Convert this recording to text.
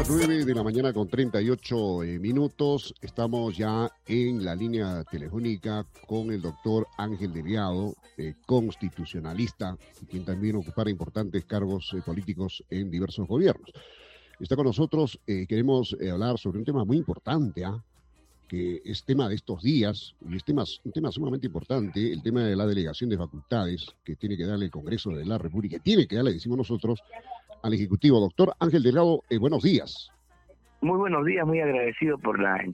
9 de la mañana con 38 minutos. Estamos ya en la línea telefónica con el doctor Ángel Delgado, constitucionalista, quien también ocupara importantes cargos políticos en diversos gobiernos. Está con nosotros, queremos hablar sobre un tema muy importante, que es tema de estos días, y es un tema sumamente importante, el tema de la delegación de facultades que tiene que darle el Congreso de la República, tiene que darle, decimos nosotros, al Ejecutivo. Doctor Ángel Delgado, buenos días. Muy buenos días, muy agradecido por la